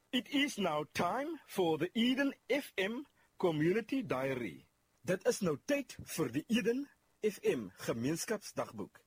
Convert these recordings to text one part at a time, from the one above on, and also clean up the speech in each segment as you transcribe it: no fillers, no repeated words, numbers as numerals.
It is now time for the Eden FM Community Diary. Dit is nou tyd vir die Eden FM Gemeenskapsdagboek.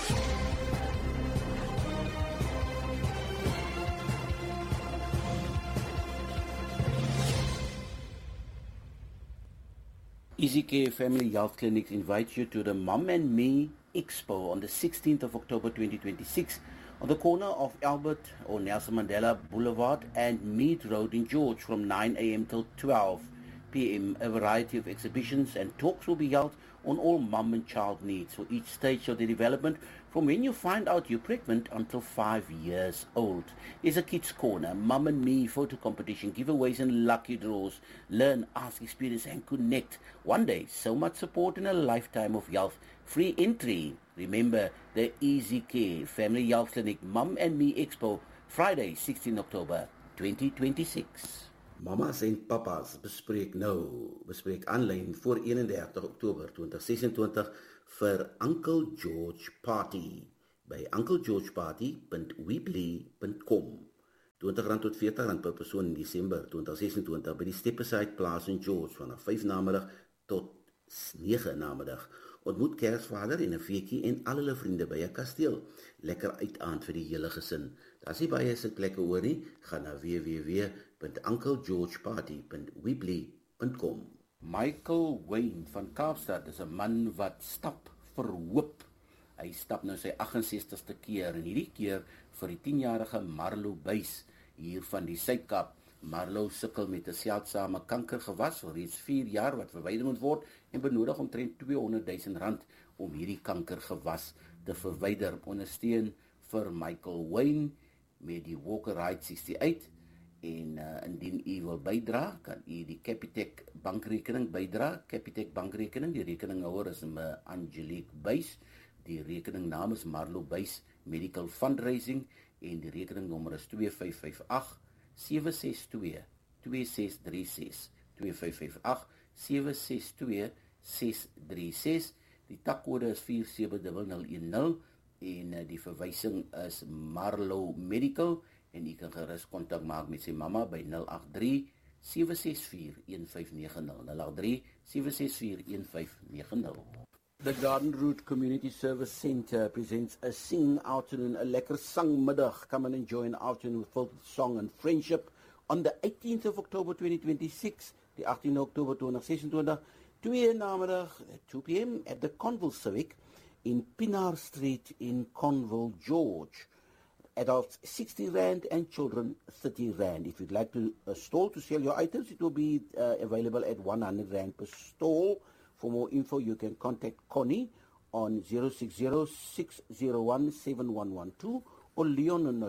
Easy Care Family Health Clinics invites you to the Mum and Me Expo on the 16th of October 2026 on the corner of Albert or Nelson Mandela Boulevard and Mead Road in George from 9 a.m. till 12 p.m. A variety of exhibitions and talks will be held on all mum and child needs for each stage of the development, from when you find out you're pregnant until 5 years old. There's a kids corner, Mum and Me photo competition, giveaways and lucky draws. Learn, ask, experience and connect. One day, so much support in a lifetime of health. Free entry. Remember, the Easy Care Family Health Clinic Mum and Me Expo, Friday, 16 October 2026. Mamas en papas bespreek aanlyn voor 31 Oktober 2026 vir Uncle George Party by unclegeorgeparty.weebly.com. R20 tot R40 per persoon in Desember 2026 by die Stepaside Plaas in George vanaf 5 namiddag tot 9 namiddag. Ontmoet Kersvader en 'n feetjie en al hulle vriende by 'n kasteel. Lekker uitaand vir die hele gesin. As jy baie sitplekke hoor nie, gaan na www.unclegeorgeparty.weebly.com. Michael Wayne van Kaapstad is 'n man wat stap vir hoop. Hy stap nou sy 68ste keer en hierdie keer vir die 10-jarige Marlo Buys hier van die Suid-Kaap. Marlo sukkel met 'n seldsame kankergewas vir reeds 4 jaar wat verwyder moet word en benodig omtrent R200 000 om hierdie kankergewas te verwyder. Ondersteun vir Michael Wayne met die Walker Ride 68 en indien u wil bydra, kan u die Capitec bankrekening bydra. Capitec bankrekening, die rekeninghouer is Angelique Buys. Die rekeningnaam is Marlo Buys Medical Fundraising en die rekeningnommer is 2558 762 2636 2558 762 636. Die takkode is 47010 en die verwysing is Marlo Medical en u kan gerus kontak maak met sy mamma by 083 764 1590 083 764 1590. The Garden Route Community Service Centre presents a sing afternoon, a lekker sangmiddag. Come and enjoy an afternoon filled with song and friendship on the 18th of October 2026, the 18th October 2026, 2 namiddag at 2 p.m. at the Conville Civic in Pinar Street in Conville, George. Adults R60 and children R30. If you'd like to stall to sell your items, it will be available at R100 per stall. For more info, you can contact Connie on 060-601-7112 or Leon on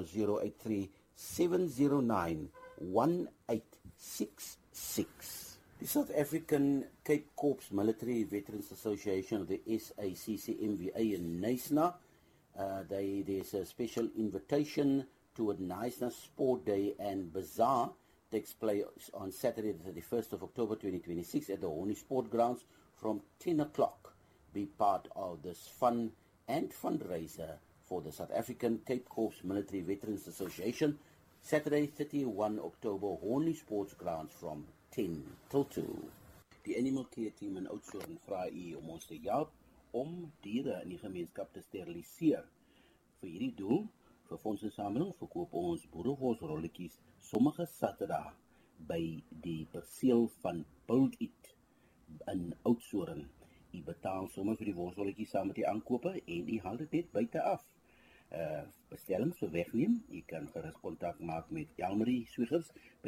083-709-1866. The South African Cape Corps Military Veterans Association, the SACCMVA in Knysna, there's a special invitation to a Knysna Sport Day and Bazaar takes place on Saturday the 31st of October 2026 at the Horny Sport Grounds from 10 o'clock. Be part of this fun and fundraiser for the South African Cape Corps Military Veterans Association, Saturday 31 October, Horny Sports Grounds from 10 till 2. Die Animal Care Team in Oudtshoorn vra u om ons te help om diere in die gemeenskap te steriliseer. Vir hierdie doel, vir fondsinsameling, verkoop ons boerewolsrolletjies sommige Saterdag by die perseel van Build It in Oudtshoorn. U betaal sommer vir die worsrolletjies saam met die aankope en u haal dit net buite af. Bestellings vir wegneem, u kan gerus kontak maak met Elmarie Swigers by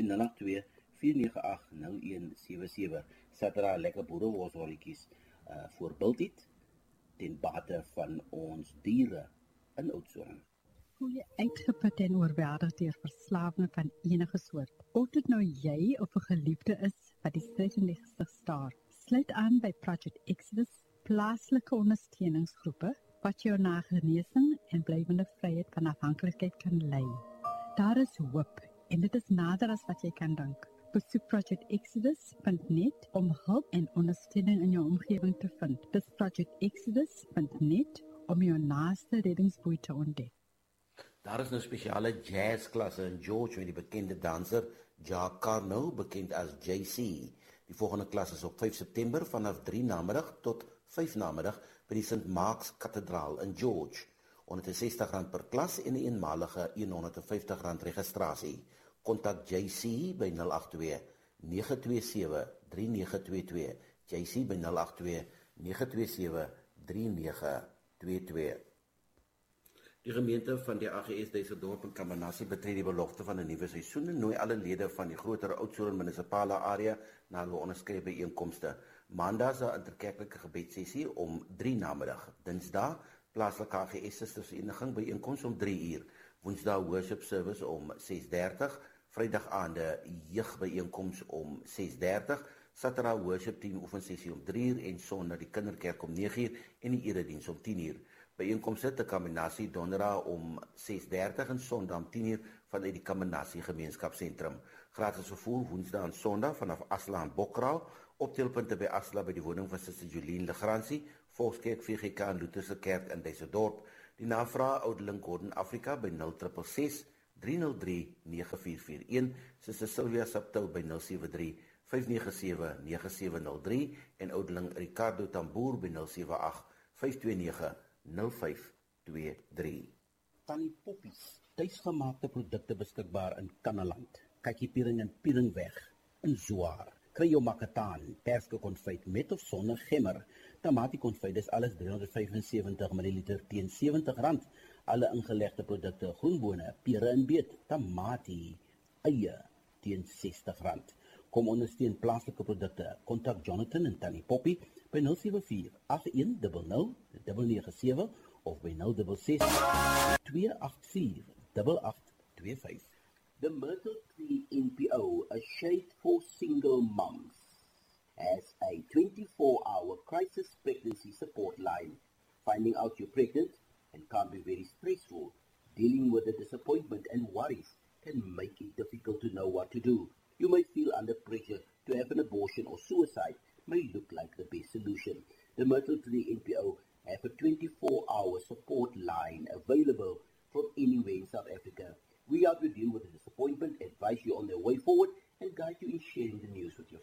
082-498-0177. Saterdag lekker boereworsrolletjies voor Build It ten bate van ons diere in Oudtshoorn. Hoe jy uitgeput en oorweldig deur verslawing van enige soort. Of dit nou jy of 'n geliefde is wat die stress in die gesig staar. Sluit aan by Project Exodus, plaaslike ondersteuningsgroepe wat jou na genesing en blywende vryheid van afhanklikheid kan lei. Daar is hoop en dit is nader as wat jy kan dink. Besoek projectexodus.net om hulp en ondersteuning in jou omgewing te vind. Dis projectexodus.net om jou naaste reddingsboei te ontdek. Daar is nou spesiale jazzklasse in George met die bekende danser Jacques Carnot, bekend as JC. Die volgende klas is op 5 September vanaf 3 namiddag tot 5 namiddag by die St. Mark's Kathedraal in George. R160 per klas en 'n eenmalige R150 registrasie. Kontak JC by 082 927 3922. JC by 082 927 3922. Die gemeente van die AGS Duisseldorp en Kambanassie betree die belofte van 'n nuwe seisoen en nooi alle lede van die groter Oudtshoorn munisipale area na hulle onderskeie byeenkomste. Maandag is 'n interkerklike gebedssessie om 3 namiddag. Dinsdag plaaslike AGS Sustersvereniging byeenkoms om 3 uur. Woensdag worship service om 6:30. Vrydag aande jeugbyeenkoms om 6:30. Saterdag worship team oefensessie om 3 uur en Sondag die kinderkerk om 9 uur en die erediens om 10 uur. Byeenkomste te Kambanassie donderdag om 6:30 en Sondag om 10 uur vanuit die Kambanassie gemeenskapsentrum. Gratis vervoer Woensdag en Sondag vanaf Asla en Bokraal. Optelpunte by Asla by die woning van Suster Jolien Legrandsie, Volkskerk VGK en Lutherse Kerk in Duisseldorp. Die navraag Oudeling Gordon Afrika by 0666 303 9441, Suster Sylvia Saptou by 073 597 9703 en Oudeling Ricardo Tamboer by 078 529 0523. Tannie Poppies, tuisgemaakte produkte beskikbaar in Kannaland. Kykie-piering en pieringweg in Zwaar. Kry jou makataan, perske konfyt met of sonder gemmer. Tamatie konfyt is alles 375 ml teen R70. Alle ingelegde produkte, groenbone, pere en beet, tamatie, eie teen R60. Kom ondersteun plaaslike produkte. Kontak Jonathan en Tannie Poppy by 074 8100 997 of by 066 284 8825. The Myrtle Tree NPO, a shade for single moms, has a 24-hour crisis pregnancy support line. Finding out you're pregnant and can't be very stressful. Dealing with the disappointment and worries can make it difficult to know what to do. You may feel under pressure to have an abortion, or suicide may look like the best solution. The Myrtle Tree NPO have a 24-hour support line available from anywhere in South Africa. We are to deal with the disappointment, advise you on the way forward, and guide you in sharing the news with